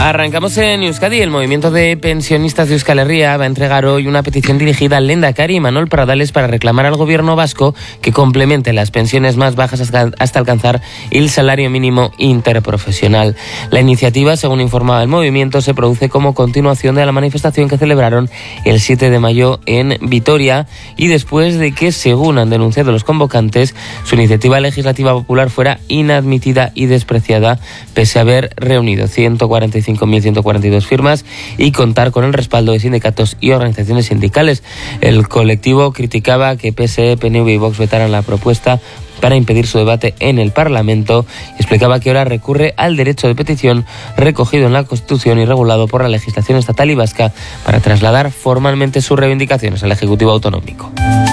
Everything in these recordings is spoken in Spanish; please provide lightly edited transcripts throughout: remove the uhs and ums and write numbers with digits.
Arrancamos en Euskadi. El movimiento de pensionistas de Euskal Herria va a entregar hoy una petición dirigida al Lehendakari Imanol Pradales para reclamar al gobierno vasco que complemente las pensiones más bajas hasta alcanzar el salario mínimo interprofesional. La iniciativa, según informaba el movimiento, se produce como continuación de la manifestación que celebraron el 7 de mayo en Vitoria y después de que, según han denunciado los convocantes, su iniciativa legislativa popular fuera inadmitida y despreciada pese a haber reunido 145.142 firmas y contar con el respaldo de sindicatos y organizaciones sindicales. El colectivo criticaba que PSE, PNV y Vox vetaran la propuesta para impedir su debate en el Parlamento y explicaba que ahora recurre al derecho de petición recogido en la Constitución y regulado por la legislación estatal y vasca para trasladar formalmente sus reivindicaciones al Ejecutivo Autonómico.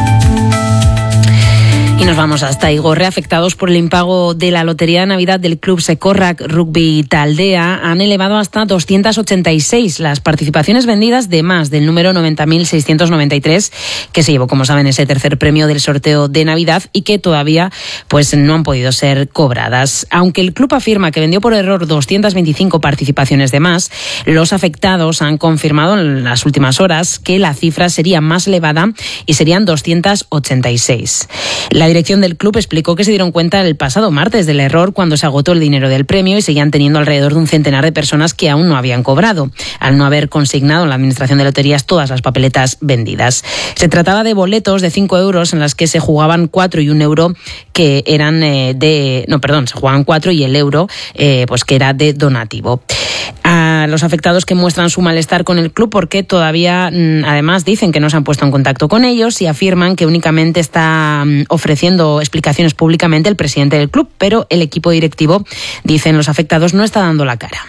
Y nos vamos hasta Igorre. Afectados por el impago de la lotería de Navidad del club Sekorrak Rugby Taldea han elevado hasta 286 las participaciones vendidas de más del número 90.693 que se llevó, como saben, ese tercer premio del sorteo de Navidad y que todavía no han podido ser cobradas. Aunque el club afirma que vendió por error 225 participaciones de más, los afectados han confirmado en las últimas horas que la cifra sería más elevada y serían 286. La dirección del club explicó que se dieron cuenta el pasado martes del error cuando se agotó el dinero del premio y seguían teniendo alrededor de un centenar de personas que aún no habían cobrado, al no haber consignado en la Administración de Loterías todas las papeletas vendidas. Se trataba de boletos de 5 euros en las que se jugaban 4 y 1 euro que eran se jugaban 4 y el euro que era de donativo. A los afectados que muestran su malestar con el club porque todavía, además, dicen que no se han puesto en contacto con ellos y afirman que únicamente está ofreciendo explicaciones públicamente el presidente del club, pero el equipo directivo, dicen los afectados, no está dando la cara.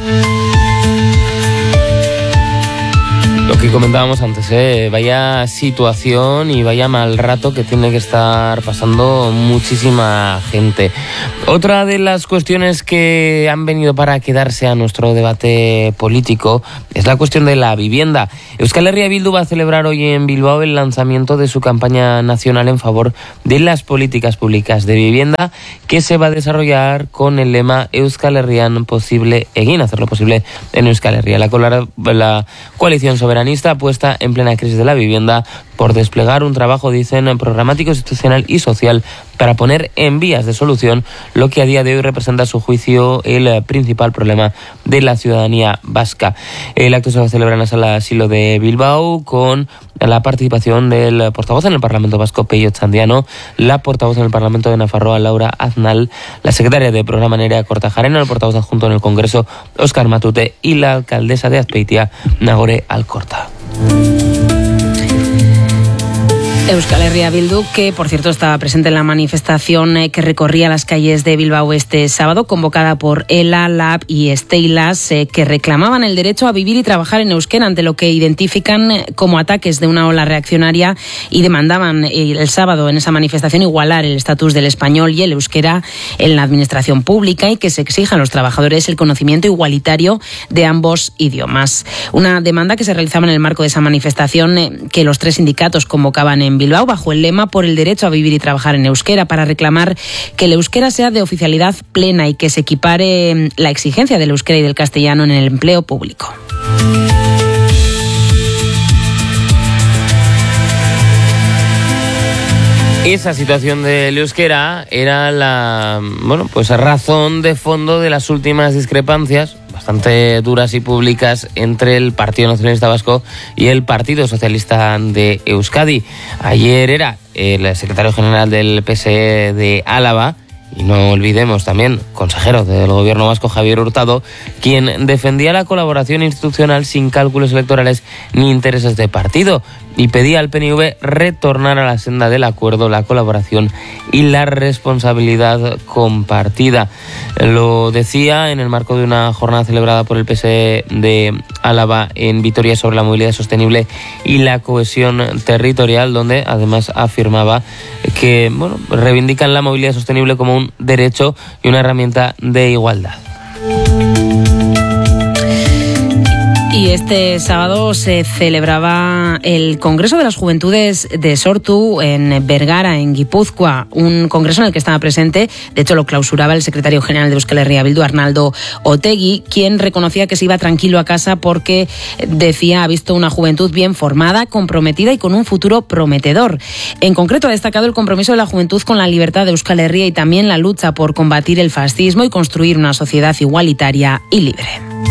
Lo que comentábamos antes, vaya situación y vaya mal rato que tiene que estar pasando muchísima gente. Otra de las cuestiones que han venido para quedarse a nuestro debate político es la cuestión de la vivienda. Euskal Herria Bildu va a celebrar hoy en Bilbao el lanzamiento de su campaña nacional en favor de las políticas públicas de vivienda que se va a desarrollar con el lema Euskal Herrian posible egin, hacerlo posible en Euskal Herria. La coalición soberanista apuesta en plena crisis de la vivienda por desplegar un trabajo, dicen, programático, institucional y social para poner en vías de solución lo que a día de hoy representa, a su juicio, el principal problema de la ciudadanía vasca. El acto se va a celebrar en la Sala Asilo de Bilbao con la participación del portavoz en el Parlamento Vasco, Peio Txandiano, la portavoz en el Parlamento de Nafarroa, Laura Aznal, la secretaria de Programa, Nerea Kortajarena, el portavoz adjunto en el Congreso, Óscar Matute, y la alcaldesa de Azpeitia, Nagore Alcorta. Euskal Herria Bildu, que por cierto estaba presente en la manifestación que recorría las calles de Bilbao este sábado, convocada por ELA, LAB y Steilas, que reclamaban el derecho a vivir y trabajar en euskera ante lo que identifican como ataques de una ola reaccionaria y demandaban el sábado en esa manifestación igualar el estatus del español y el euskera en la administración pública y que se exija a los trabajadores el conocimiento igualitario de ambos idiomas. Una demanda que se realizaba en el marco de esa manifestación que los 3 sindicatos convocaban en Bilbao bajo el lema por el derecho a vivir y trabajar en euskera, para reclamar que el euskera sea de oficialidad plena y que se equipare la exigencia del euskera y del castellano en el empleo público. Esa situación del euskera era la razón de fondo de las últimas discrepancias bastante duras y públicas entre el Partido Nacionalista Vasco y el Partido Socialista de Euskadi. Ayer era el secretario general del PSE de Álava, y no olvidemos también, consejero del gobierno vasco, Javier Hurtado, quien defendía la colaboración institucional sin cálculos electorales ni intereses de partido y pedía al PNV retornar a la senda del acuerdo, la colaboración y la responsabilidad compartida. Lo decía en el marco de una jornada celebrada por el PSE de Álava en Vitoria sobre la movilidad sostenible y la cohesión territorial, donde además afirmaba que reivindican la movilidad sostenible como un derecho y una herramienta de igualdad. Y este sábado se celebraba el Congreso de las Juventudes de Sortu en Bergara, en Guipúzcoa, un congreso en el que estaba presente, de hecho lo clausuraba el secretario general de Euskal Herria Bildu, Arnaldo Otegi, quien reconocía que se iba tranquilo a casa porque, decía, ha visto una juventud bien formada, comprometida y con un futuro prometedor. En concreto ha destacado el compromiso de la juventud con la libertad de Euskal Herria y también la lucha por combatir el fascismo y construir una sociedad igualitaria y libre.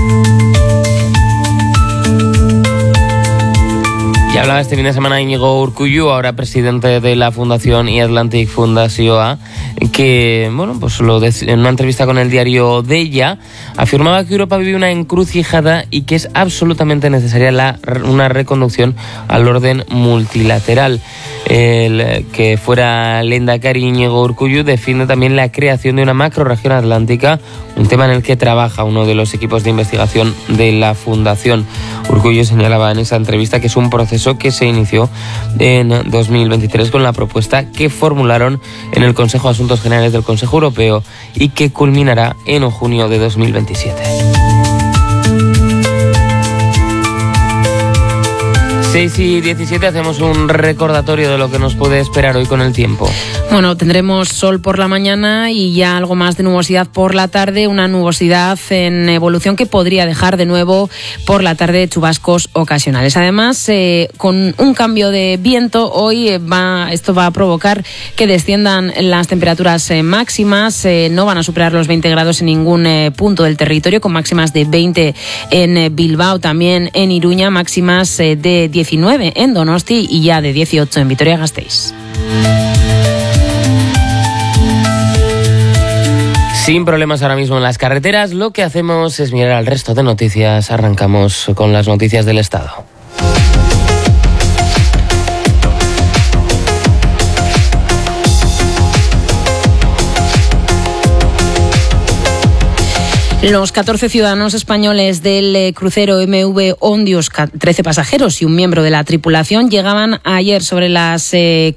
Ya hablaba este fin de semana Íñigo Urkullu, ahora presidente de la Fundación iAtlantic Fundazioa, que, bueno, pues en una entrevista con el diario Deia, afirmaba que Europa vive una encrucijada y que es absolutamente necesaria una reconducción al orden multilateral. El que fuera lehendakari Íñigo Urkullu defiende también la creación de una macrorregión atlántica, un tema en el que trabaja uno de los equipos de investigación de la Fundación. Urkullu señalaba en esa entrevista que es un proceso que se inició en 2023 con la propuesta que formularon en el Consejo de Asuntos Generales del Consejo Europeo y que culminará en junio de 2027. 6:17, hacemos un recordatorio de lo que nos puede esperar hoy con el tiempo. Bueno, tendremos sol por la mañana y ya algo más de nubosidad por la tarde, una nubosidad en evolución que podría dejar de nuevo por la tarde chubascos ocasionales. Además, con un cambio de viento, hoy esto va a provocar que desciendan las temperaturas máximas, no van a superar los 20 grados en ningún punto del territorio, con máximas de 20 en Bilbao, también en Iruña, máximas de 19 en Donosti y ya de 18 en Vitoria-Gasteiz. Sin problemas ahora mismo en las carreteras, lo que hacemos es mirar al resto de noticias. Arrancamos con las noticias del Estado. Los 14 ciudadanos españoles del crucero MV Ondius, 13 pasajeros y un miembro de la tripulación, llegaban ayer sobre las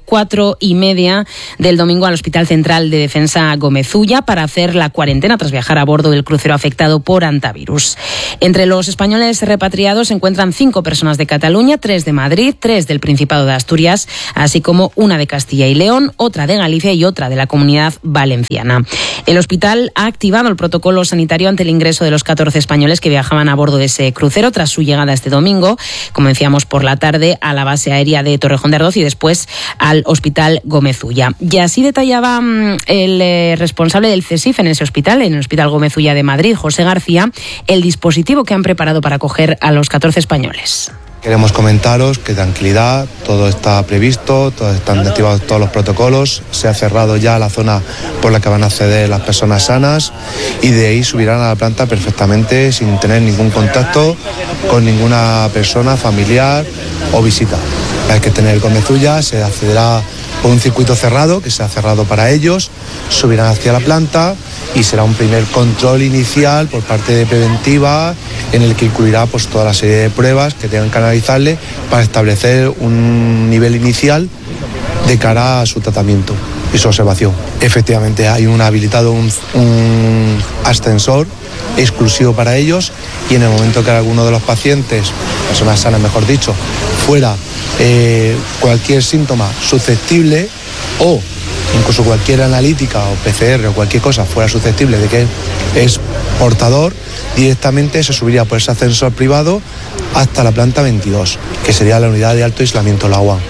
4:30 del domingo al Hospital Central de Defensa Gomezulla para hacer la cuarentena tras viajar a bordo del crucero afectado por hantavirus. Entre los españoles repatriados se encuentran 5 personas de Cataluña, 3 de Madrid, 3 del Principado de Asturias, así como una de Castilla y León, otra de Galicia y otra de la Comunidad Valenciana. El hospital ha activado el protocolo sanitario ante el ingreso de los 14 españoles que viajaban a bordo de ese crucero tras su llegada este domingo, como decíamos, por la tarde a la base aérea de Torrejón de Ardoz y después al Hospital Gomezulla. Y así detallaba el responsable del CSIF en ese hospital, en el Hospital Gomezulla de Madrid, José García, el dispositivo que han preparado para acoger a los 14 españoles. Queremos comentaros que tranquilidad, todo está previsto, están activados todos los protocolos, se ha cerrado ya la zona por la que van a acceder las personas sanas y de ahí subirán a la planta perfectamente sin tener ningún contacto con ninguna persona familiar o visita. Hay que tener Gomezulla, se accederá por un circuito cerrado que se ha cerrado para ellos, subirán hacia la planta y será un primer control inicial por parte de preventiva en el que incluirá pues toda la serie de pruebas que tengan que analizarle para establecer un nivel inicial de cara a su tratamiento y su observación. Efectivamente hay habilitado un ascensor exclusivo para ellos y en el momento que alguno de los pacientes, personas sanas mejor dicho, fuera cualquier síntoma susceptible o incluso cualquier analítica o PCR o cualquier cosa fuera susceptible de que es portador, directamente se subiría por ese ascensor privado hasta la planta 22, que sería la unidad de alto aislamiento, la UAM.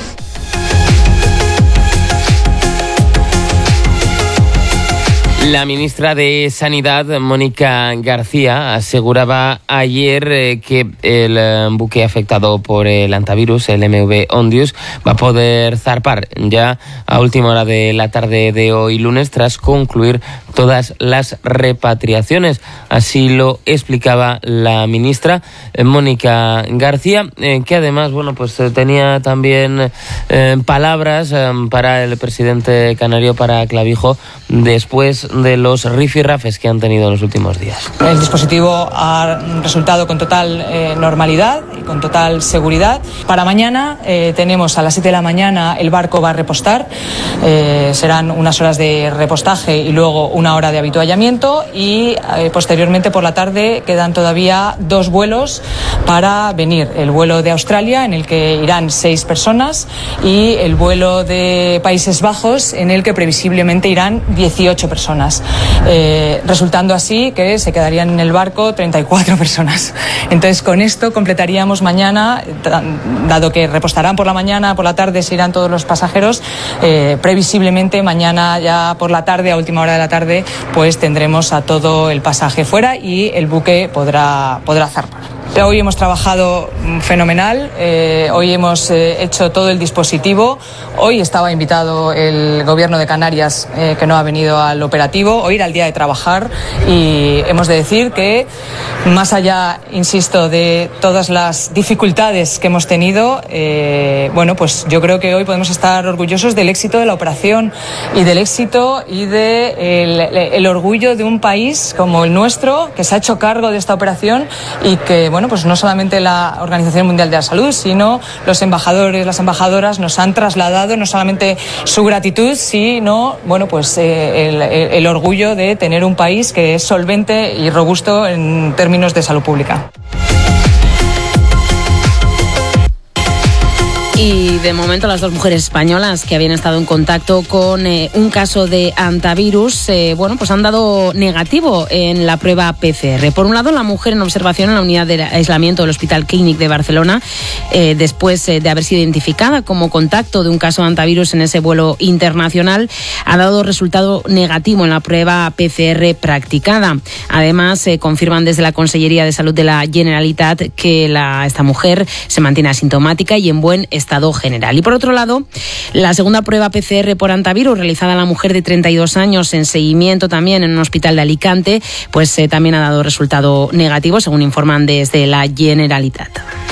La ministra de Sanidad, Mónica García, aseguraba ayer que el buque afectado por el hantavirus, el MV Ondius, va a poder zarpar ya a última hora de la tarde de hoy lunes tras concluir todas las repatriaciones. Así lo explicaba la ministra Mónica García, que además, bueno, pues tenía también palabras para el presidente canario, para Clavijo, después de los rifirrafes que han tenido en los últimos días. El dispositivo ha resultado con total normalidad y con total seguridad. Para mañana tenemos a las 7 de la mañana el barco va a repostar. Serán unas horas de repostaje y luego una una hora de avituallamiento y posteriormente por la tarde quedan todavía 2 vuelos para venir. El vuelo de Australia, en el que irán 6 personas, y el vuelo de Países Bajos, en el que previsiblemente irán 18 personas, resultando así que se quedarían en el barco 34 personas. Entonces, con esto completaríamos mañana, dado que repostarán por la mañana, por la tarde se irán todos los pasajeros, previsiblemente mañana ya por la tarde, a última hora de la tarde, pues tendremos a todo el pasaje fuera y el buque podrá zarpar. Hoy hemos trabajado fenomenal, hoy hemos hecho todo el dispositivo. Hoy estaba invitado el Gobierno de Canarias, que no ha venido al operativo. Hoy era el día de trabajar y hemos de decir que, más allá, insisto, de todas las dificultades que hemos tenido, bueno, pues yo creo que hoy podemos estar orgullosos del éxito de la operación y del éxito y el orgullo de un país como el nuestro, que se ha hecho cargo de esta operación y que, bueno, pues no solamente la Organización Mundial de la Salud, sino los embajadores, las embajadoras nos han trasladado no solamente su gratitud, sino, bueno, pues el orgullo de tener un país que es solvente y robusto en términos de salud pública. Y de momento las 2 mujeres españolas que habían estado en contacto con un caso de hantavirus, bueno, pues han dado negativo en la prueba PCR. Por un lado, la mujer en observación en la unidad de aislamiento del Hospital Clínic de Barcelona, después de haber sido identificada como contacto de un caso de hantavirus en ese vuelo internacional, ha dado resultado negativo en la prueba PCR practicada. Además, confirman desde la Consellería de Salud de la Generalitat que esta mujer se mantiene asintomática y en buen estado general. Y por otro lado, la segunda prueba PCR por hantavirus realizada a la mujer de 32 años en seguimiento también en un hospital de Alicante, pues también ha dado resultado negativo, según informan desde la Generalitat.